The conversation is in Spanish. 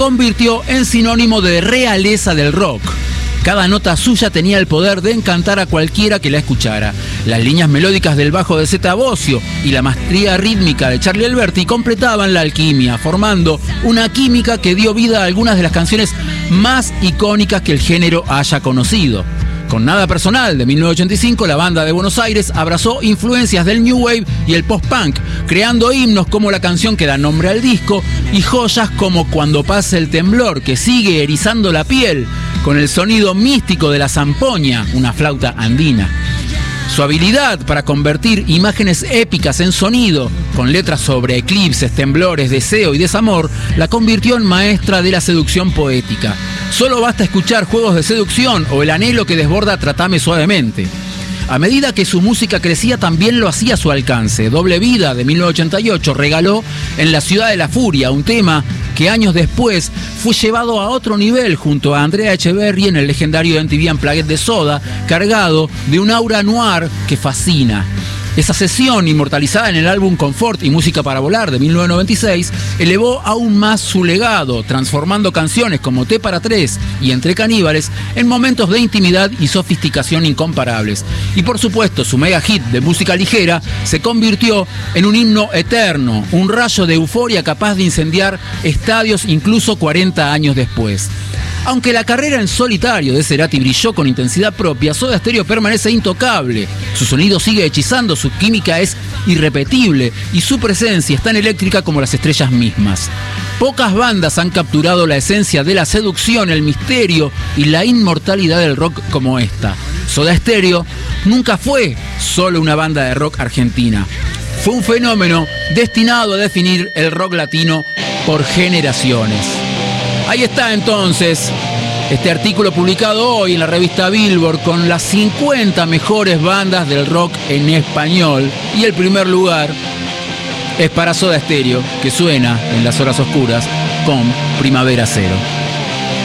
convirtió en sinónimo de realeza del rock. Cada nota suya tenía el poder de encantar a cualquiera que la escuchara. Las líneas melódicas del bajo de Zeta Bosio y la maestría rítmica de Charlie Alberti completaban la alquimia, formando una química que dio vida a algunas de las canciones más icónicas que el género haya conocido. Con Nada Personal, de 1985, la banda de Buenos Aires abrazó influencias del New Wave y el post-punk, creando himnos como la canción que da nombre al disco y joyas como Cuando pase el temblor, que sigue erizando la piel con el sonido místico de la zampoña, una flauta andina. Su habilidad para convertir imágenes épicas en sonido, con letras sobre eclipses, temblores, deseo y desamor, la convirtió en maestra de la seducción poética. Solo basta escuchar Juegos de Seducción o El anhelo que desborda Tratame suavemente. A medida que su música crecía, también lo hacía a su alcance. Doble Vida, de 1988, regaló En la ciudad de la furia, un tema que años después fue llevado a otro nivel junto a Andrea Echeverri en el legendario MTV Unplugged de Soda, cargado de un aura noir que fascina. Esa sesión, inmortalizada en el álbum Confort y Música para Volar de 1996, elevó aún más su legado, transformando canciones como Té para Tres y Entre Caníbales en momentos de intimidad y sofisticación incomparables. Y por supuesto, su mega hit de música ligera se convirtió en un himno eterno, un rayo de euforia capaz de incendiar estadios incluso 40 años después. Aunque la carrera en solitario de Cerati brilló con intensidad propia, Soda Stereo permanece intocable. Su sonido sigue hechizando, su química es irrepetible y su presencia es tan eléctrica como las estrellas mismas. Pocas bandas han capturado la esencia de la seducción, el misterio y la inmortalidad del rock como esta. Soda Stereo nunca fue solo una banda de rock argentina. Fue un fenómeno destinado a definir el rock latino por generaciones. Ahí está entonces este artículo publicado hoy en la revista Billboard con las 50 mejores bandas del rock en español. Y el primer lugar es para Soda Stereo, que suena en las horas oscuras con Primavera Cero.